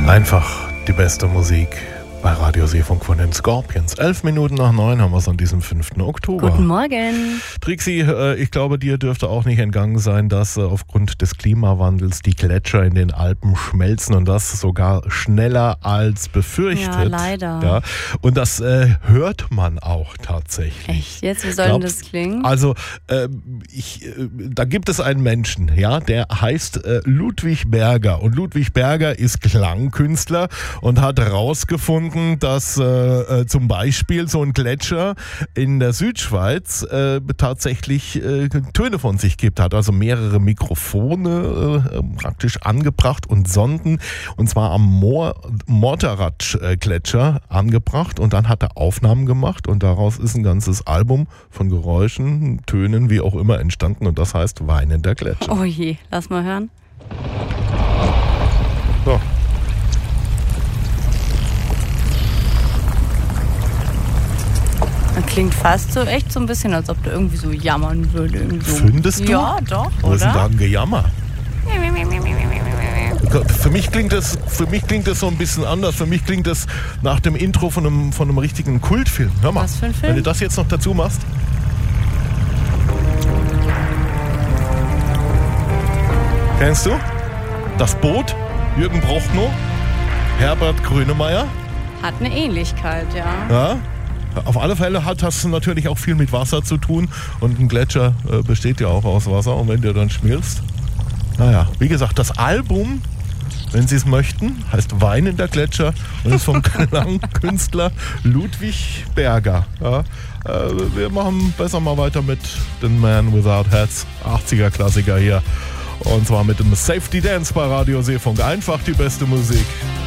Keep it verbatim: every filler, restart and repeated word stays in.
Einfach die beste Musik bei Radio Seefunk von den Scorpions. Elf Minuten nach neun haben wir es an diesem fünften Oktober. Guten Morgen. Trixi, äh, ich glaube, dir dürfte auch nicht entgangen sein, dass äh, aufgrund des Klimawandels die Gletscher in den Alpen schmelzen und das sogar schneller als befürchtet. Ja, leider. Ja, und das äh, hört man auch tatsächlich. Echt? Jetzt, wie soll denn das klingen? Also, äh, ich, äh, da gibt es einen Menschen, ja, der heißt äh, Ludwig Berger. Und Ludwig Berger ist Klangkünstler und hat herausgefunden, dass äh, zum Beispiel so ein Gletscher in der Südschweiz äh, tatsächlich äh, Töne von sich gibt. Hat also mehrere Mikrofone äh, praktisch angebracht und Sonden, und zwar am Mor- Morteratsch-Gletscher angebracht, und dann hat er Aufnahmen gemacht und daraus ist ein ganzes Album von Geräuschen, Tönen, wie auch immer entstanden, und das heißt Weinender Gletscher. Oh je, lass mal hören. So. Klingt fast so echt so ein bisschen, als ob der irgendwie so jammern würde. So. Findest du? Ja, doch, Wo ist denn da oder? ein Gejammer? Für mich klingt das, für mich klingt das so ein bisschen anders. Für mich klingt das nach dem Intro von einem, von einem richtigen Kultfilm. Hör mal, Was für ein Film? wenn du das jetzt noch dazu machst. Kennst du? Das Boot, Jürgen Prochnow, Herbert Grönemeyer. Hat eine Ähnlichkeit, ja. Ja. Auf alle Fälle hat das natürlich auch viel mit Wasser zu tun, und ein Gletscher äh, besteht ja auch aus Wasser, und wenn der dann schmilzt, naja, wie gesagt, das Album, wenn Sie es möchten, heißt Weinender Gletscher und ist vom Klangkünstler Ludwig Berger. Ja, äh, wir machen besser mal weiter mit den Man Without Hats, achtziger Klassiker hier, und zwar mit dem Safety Dance bei Radio Seefunk. Einfach die beste Musik.